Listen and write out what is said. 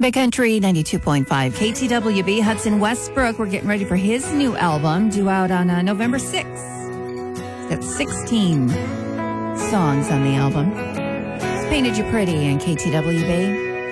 Big Country 92.5 KTWB. Hudson Westbrook, we're getting ready for his new album, due out on November 6th. It's got 16 songs on the album. It's Painted You Pretty and KTWB.